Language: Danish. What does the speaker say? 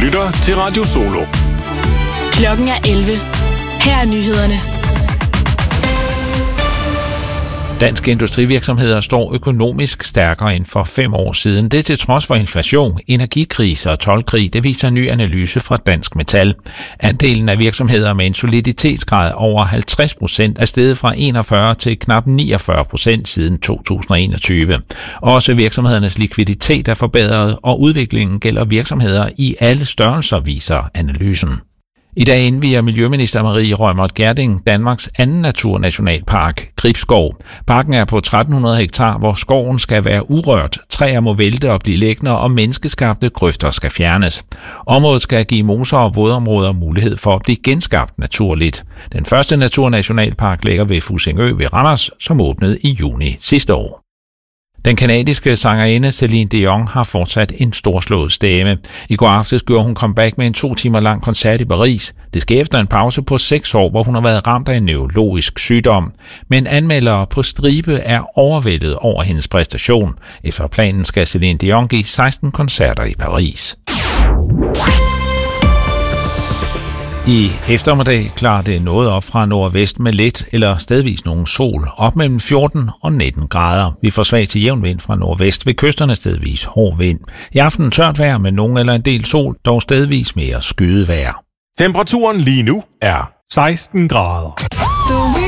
lytter til Radio Solo. Klokken er 11. Her er nyhederne. Danske industrivirksomheder står økonomisk stærkere end for 5 år siden. Det er til trods for inflation, energikrise og toldkrig, det viser en ny analyse fra Dansk Metal. Andelen af virksomheder med en soliditetsgrad over 50% er steget fra 41 til knap 49% siden 2021. Også virksomhedernes likviditet er forbedret, og udviklingen gælder virksomheder i alle størrelser, viser analysen. I dag indvier Miljøminister Marie Reumert Gjerding Danmarks anden naturnationalpark, Gribskov. Parken er på 1300 hektar, hvor skoven skal være urørt, træer må vælte og blive liggende, og menneskeskabte grøfter skal fjernes. Området skal give moser og vådområder mulighed for at blive genskabt naturligt. Den første naturnationalpark ligger ved Fussingø ved Randers, som åbnede i juni sidste år. Den canadiske sangerinde Celine Dion har fortsat en storslået stemme. I går aftes gjorde hun comeback med en 2 timer lang koncert i Paris. Det sker efter en pause på 6 år, hvor hun har været ramt af en neurologisk sygdom. Men anmeldere på stribe er overvældet over hendes præstation. Efter planen skal Celine Dion give 16 koncerter i Paris. I eftermiddag klarer det noget op fra nordvest med let eller stedvis nogen sol, op mellem 14 og 19 grader. Vi får svag til jævn vind fra nordvest, ved kysterne stedvis hård vind. I aften tørt vejr med nogen eller en del sol, dog stedvis mere skydevejr. Temperaturen lige nu er 16 grader.